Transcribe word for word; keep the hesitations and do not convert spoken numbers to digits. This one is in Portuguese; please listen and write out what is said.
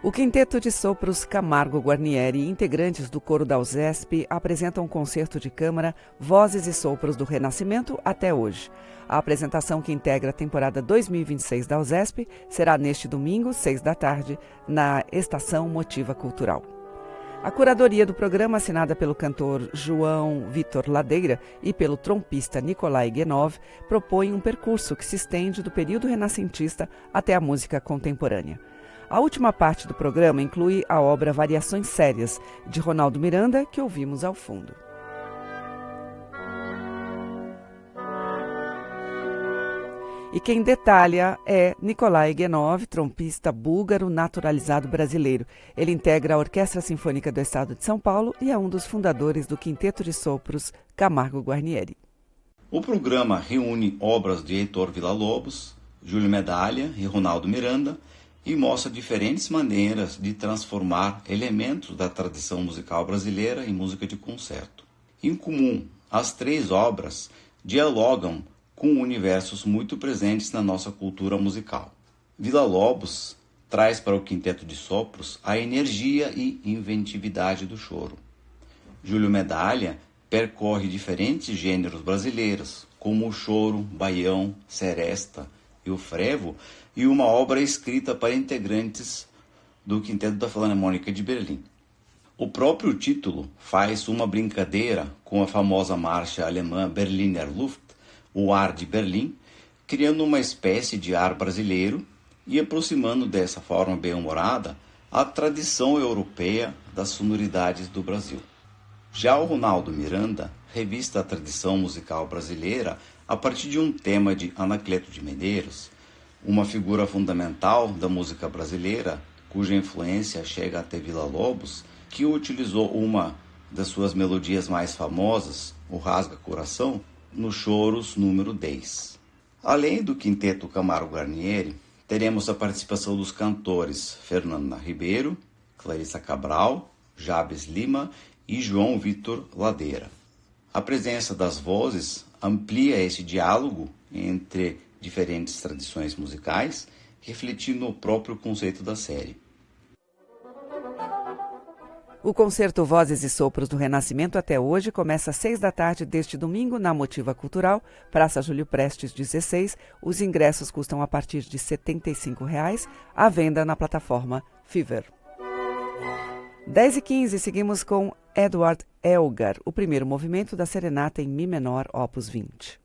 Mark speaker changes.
Speaker 1: O Quinteto de Sopros Camargo Guarnieri, integrantes do coro da USESP, apresentam um concerto de câmara Vozes e Sopros do Renascimento até hoje. A apresentação, que integra a temporada dois mil e vinte e seis da USESP, será neste domingo, seis da tarde, na Estação Motiva Cultural. A curadoria do programa, assinada pelo cantor João Vitor Ladeira e pelo trompista Nicolai Guenov, propõe um percurso que se estende do período renascentista até a música contemporânea. A última parte do programa inclui a obra Variações Sérias, de Ronaldo Miranda, que ouvimos ao fundo. E quem detalha é Nicolai Guenov, trompista búlgaro naturalizado brasileiro. Ele integra a Orquestra Sinfônica do Estado de São Paulo e é um dos fundadores do Quinteto de Sopros Camargo Guarnieri.
Speaker 2: O programa reúne obras de Heitor Villa-Lobos, Júlio Medalha e Ronaldo Miranda e mostra diferentes maneiras de transformar elementos da tradição musical brasileira em música de concerto. Em comum, as três obras dialogam com universos muito presentes na nossa cultura musical. Villa-Lobos traz para o Quinteto de Sopros a energia e inventividade do choro. Júlio Medalha percorre diferentes gêneros brasileiros, como o choro, baião, seresta e o frevo, e uma obra escrita para integrantes do Quinteto da Filarmônica de Berlim. O próprio título faz uma brincadeira com a famosa marcha alemã Berliner Luft, o ar de Berlim, criando uma espécie de ar brasileiro e aproximando dessa forma bem-humorada a tradição europeia das sonoridades do Brasil. Já o Ronaldo Miranda revista a tradição musical brasileira a partir de um tema de Anacleto de Medeiros, uma figura fundamental da música brasileira, cuja influência chega até Villa-Lobos, que utilizou uma das suas melodias mais famosas, o Rasga Coração, nos choros número dez. Além do Quinteto Camargo Guarnieri, teremos a participação dos cantores Fernanda Ribeiro, Clarissa Cabral, Jabes Lima e João Vitor Ladeira. A presença das vozes amplia esse diálogo entre diferentes tradições musicais, refletindo o próprio conceito da série.
Speaker 1: O concerto Vozes e Sopros do Renascimento até hoje começa às seis da tarde deste domingo na Motiva Cultural, Praça Júlio Prestes dezesseis. Os ingressos custam a partir de setenta e cinco reais, à venda na plataforma Fever. dez e quinze, seguimos com Edward Elgar, o primeiro movimento da Serenata em Mi menor, opus vinte.